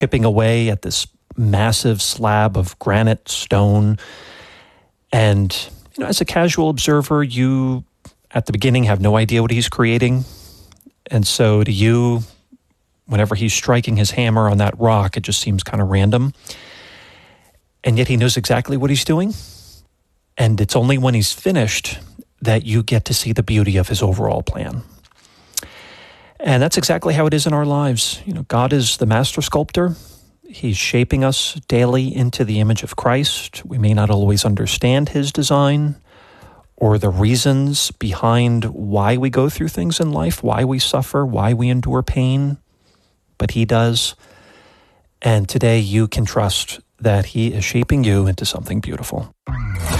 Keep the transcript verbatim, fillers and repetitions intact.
chipping away at this massive slab of granite stone. And, you know, as a casual observer, you, at the beginning, have no idea what he's creating. And so to you, whenever he's striking his hammer on that rock, it just seems kind of random. And yet he knows exactly what he's doing. And it's only when he's finished that you get to see the beauty of his overall plan. And that's exactly how it is in our lives. You know, God is the master sculptor. He's shaping us daily into the image of Christ. We may not always understand his design or the reasons behind why we go through things in life, why we suffer, why we endure pain, but he does. And today you can trust that he is shaping you into something beautiful.